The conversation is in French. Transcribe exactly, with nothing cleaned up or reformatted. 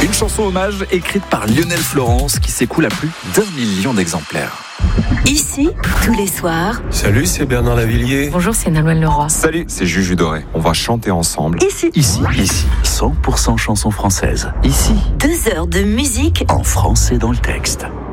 Une chanson hommage écrite par Lionel Florence qui s'écoule à plus d'un million d'exemplaires. Ici, tous les soirs. Salut, c'est Bernard Lavillier. Bonjour, c'est Nolwenn Leroy. Salut, c'est Juju Doré. On va chanter ensemble. Ici. Ici, ici, cent pour cent chansons françaises. Ici, Deux heures de musique en français dans le texte.